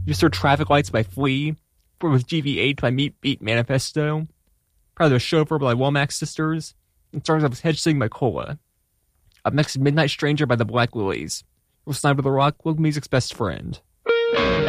You Sir Traffic Lights by Flea. Flirt with GV8 by Meat Beat Manifesto. Proud of the Chauffeur by Womack Sisters. And Stars of Hedge Sing by Cola. Up next, Midnight Stranger by the Black Lilies. We'll snide with the rock, local music's best friend.